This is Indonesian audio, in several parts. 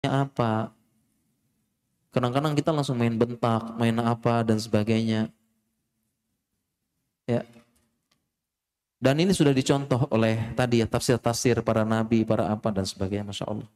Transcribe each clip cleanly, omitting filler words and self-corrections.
apa. Kadang-kadang kita langsung main bentak, main apa dan sebagainya. Ya. Dan ini sudah dicontoh oleh tadi ya tafsir-tafsir para nabi, para apa dan sebagainya, Masya Allah.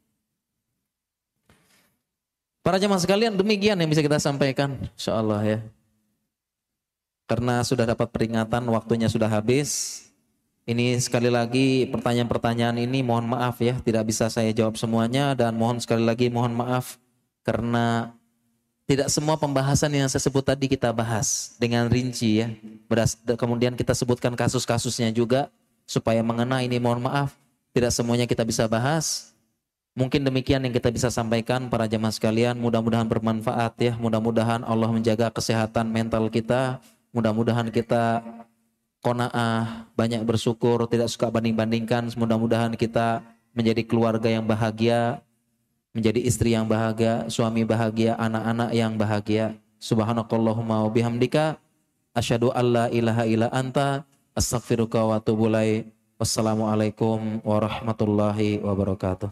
Para jemaah sekalian, demikian yang bisa kita sampaikan, Insya Allah ya. Karena sudah dapat peringatan, waktunya sudah habis. Ini sekali lagi pertanyaan-pertanyaan ini mohon maaf ya, tidak bisa saya jawab semuanya dan sekali lagi mohon maaf karena tidak semua pembahasan yang saya sebut tadi kita bahas dengan rinci ya. Kemudian kita sebutkan kasus-kasusnya juga supaya mengena ini mohon maaf. Tidak semuanya kita bisa bahas. Mungkin demikian yang kita bisa sampaikan para jemaah sekalian. Mudah-mudahan bermanfaat ya. Mudah-mudahan Allah menjaga kesehatan mental kita. Mudah-mudahan kita qanaah, banyak bersyukur, tidak suka banding-bandingkan. Mudah-mudahan kita menjadi keluarga yang bahagia, menjadi istri yang bahagia, suami bahagia, anak-anak yang bahagia. Subhanakallahumma wa bihamdika asyhadu alla ilaha illa anta astaghfiruka wa atubu ilaik. Wassalamualaikum warahmatullahi wabarakatuh.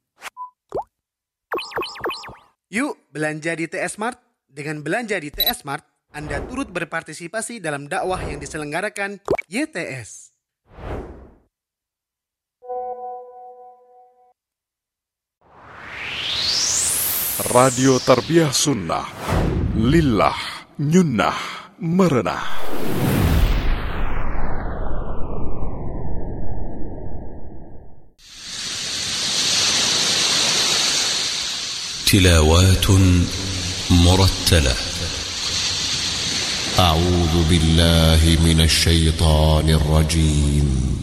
Yuk belanja di TS Mart. Dengan belanja di TS Mart, Anda turut berpartisipasi dalam dakwah yang diselenggarakan YTS. Radio Tarbiyah Sunnah, Lillah, Nyunnah, Merenah. تلاوات مرتلة. أعوذ بالله من الشيطان الرجيم.